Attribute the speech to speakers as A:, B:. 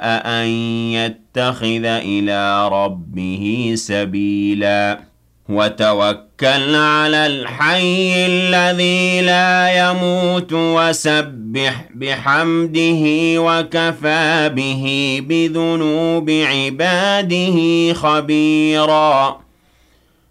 A: أن يتخذ إلى ربه سبيلا وتوكل على الحي الذي لا يموت وسبح بحمده وكفى به بذنوب عباده خبيرا